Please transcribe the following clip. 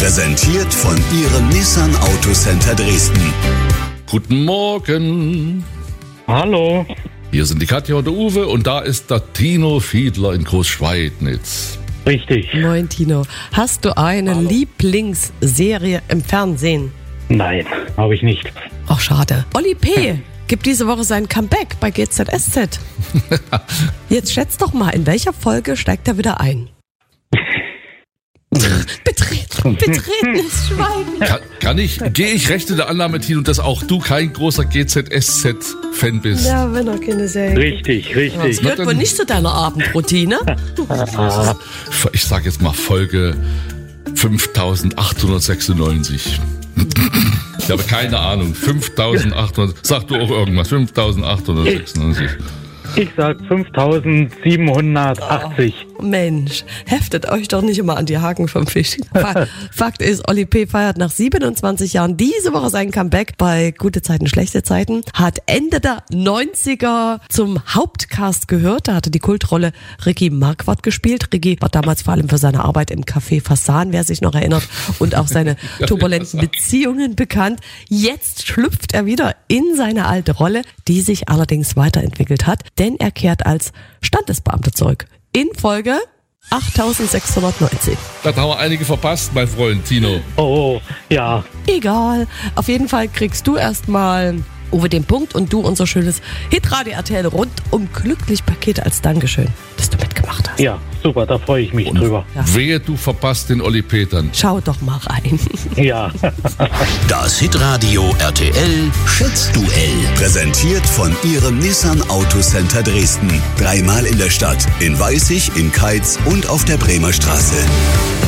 Präsentiert von Ihrem Nissan Autocenter Dresden. Guten Morgen. Hallo. Hier sind die Katja und der Uwe und da ist der Tino Fiedler in Großschweidnitz. Richtig. Moin Tino, hast du eine Lieblingsserie im Fernsehen? Nein, habe ich nicht. Ach schade. Oli P. gibt diese Woche sein Comeback bei GZSZ. Jetzt schätzt doch mal, in welcher Folge steigt er wieder ein? Betretenes Schweigen. Gehe ich recht in der Annahme, Tino, dass auch du kein großer GZSZ-Fan bist? Ja, wenn er keine Serie. Richtig. Das gehört wohl nicht zu deiner Abendroutine. Ich sag jetzt mal Folge 5896. Ich habe keine Ahnung. 5800. Sag du auch irgendwas. 5896. Ich sag 5780. Mensch, heftet euch doch nicht immer an die Haken vom Fisch. Fakt ist, Oli P. feiert nach 27 Jahren diese Woche sein Comeback bei Gute Zeiten, Schlechte Zeiten. Hat Ende der 90er zum Hauptcast gehört. Da hatte die Kultrolle Ricky Marquardt gespielt. Ricky war damals vor allem für seine Arbeit im Café Fasan, wer sich noch erinnert, und auch seine turbulenten Beziehungen bekannt. Jetzt schlüpft er wieder in seine alte Rolle, die sich allerdings weiterentwickelt hat, denn er kehrt als Standesbeamter zurück. In Folge 8690. Da haben wir einige verpasst, mein Freund Tino. Oh, ja. Egal. Auf jeden Fall kriegst du erstmal, Uwe, den Punkt und du unser schönes Hitradio RTL rundum glücklich Paket als Dankeschön, dass du mitgemacht hast. Ja, super, da freue ich mich drüber. Ja. Wehe, du verpasst den Oli Petern. Schau doch mal rein. Ja. Das Hitradio RTL Schätzduell. Präsentiert von Ihrem Nissan Autocenter Dresden. 3-mal in der Stadt, in Weißig, in Keitz und auf der Bremer Straße.